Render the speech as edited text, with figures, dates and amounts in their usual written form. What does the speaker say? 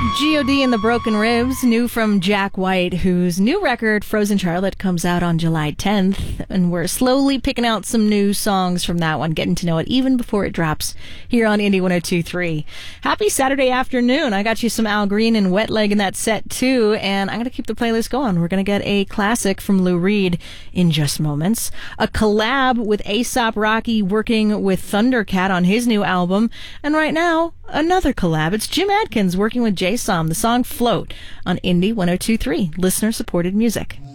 G.O.D. and the Broken Ribs, new from Jack White, whose new record, Frozen Charlotte, comes out on July 10th. And we're slowly picking out some new songs from that one, getting to know it even before it drops here on Indie 102.3. Happy Saturday afternoon. I got you some Al Green and Wet Leg in that set, too. And I'm going to keep the playlist going. We're going to get a classic from Lou Reed in just moments. A collab with A$AP Rocky working with Thundercat on his new album. And right now, another collab. It's Jim Adkins working with Jay Som. The song Float on Indie 102.3, listener-supported music.